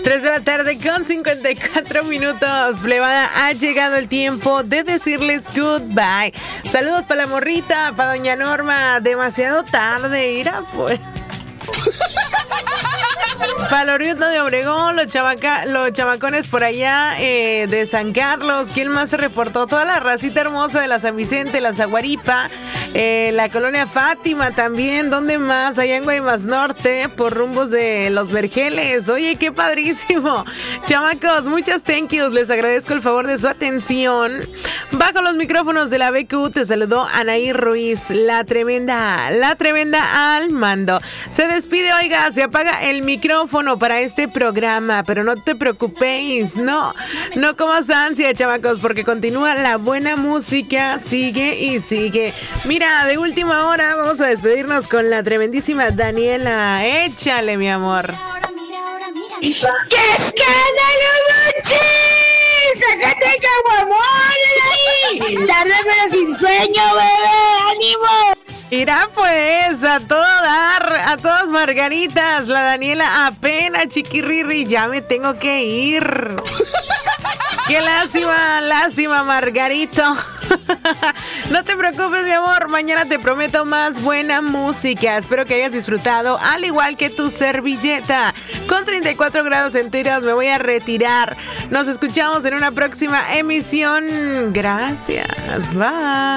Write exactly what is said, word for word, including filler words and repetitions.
tres de la tarde con cincuenta y cuatro minutos. Plebada, ha llegado el tiempo de decirles goodbye. Saludos para la morrita, para doña Norma. Demasiado tarde, irá pues. Para el oriundo de Obregón, los, chavaca, los chamacones por allá eh, de San Carlos. ¿Quién más se reportó? Toda la racita hermosa de la San Vicente, la Zaguaripa, eh, la colonia Fátima también. ¿Dónde más? Allá en Guaymas Norte, por rumbos de Los Vergeles. Oye, qué padrísimo. Chamacos, muchas thank yous. Les agradezco el favor de su atención. Bajo los micrófonos de la B Q te saludó Anaí Ruiz, la tremenda, la tremenda al mando. Se despide, oiga, se apaga el micrófono para este programa, pero no te preocupéis, no, no comas ansia, chamacos, porque continúa la buena música, sigue y sigue. Mira, de última hora vamos a despedirnos con la tremendísima Daniela. Échale, mi amor. ¡Qué escándalo, Monchis! ¡Sácate caguamón ahí! ¡Tarde pero sin sueño, bebé! ¡Ánimo! Irá pues, a todo dar, a todas margaritas, la Daniela apenas chiquirrirri, ya me tengo que ir. Qué lástima, lástima, Margarito. No te preocupes, mi amor, mañana te prometo más buena música. Espero que hayas disfrutado, al igual que tu servilleta. Con treinta y cuatro grados centígrados me voy a retirar. Nos escuchamos en una próxima emisión. Gracias, bye.